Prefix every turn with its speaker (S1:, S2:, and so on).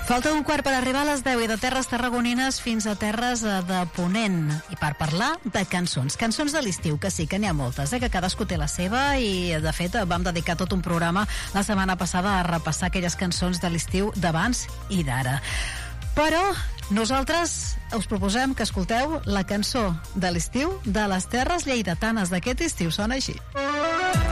S1: Falta un quart per arribar a les 10 i de terres tarragonines fins a terres de Ponent. I per parlar de cançons. Cançons de l'estiu, que sí, que n'hi ha moltes, que cadascú té la seva i, de fet, vam dedicar tot un programa la setmana passada a repassar aquelles cançons de l'estiu d'abans i d'ara. Però nosaltres us proposem que escolteu la cançó de l'estiu de les terres lleidatanes d'aquest estiu. Sona així.